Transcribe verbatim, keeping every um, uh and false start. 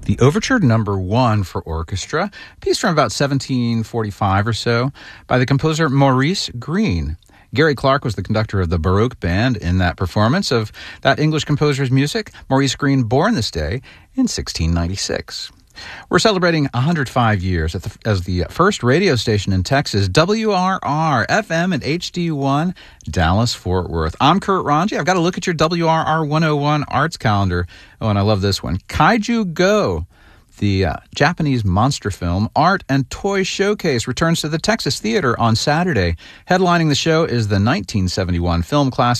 The Overture Number One for Orchestra, a piece from about seventeen forty-five or so, by the composer Maurice Greene. Gary Clark was the conductor of the Baroque Band in that performance of that English composer's music. Maurice Greene, born this day in sixteen ninety-six. We're celebrating one hundred five years at the, as the first radio station in Texas, W R R, F M and H D one, Dallas-Fort Worth. I'm Kurt Ranji. I've got to look at your W R R one oh one arts calendar. Oh, and I love this one. Kaiju Go, the uh, Japanese monster film art and toy showcase, returns to the Texas Theater on Saturday. Headlining the show is the nineteen seventy-one film classic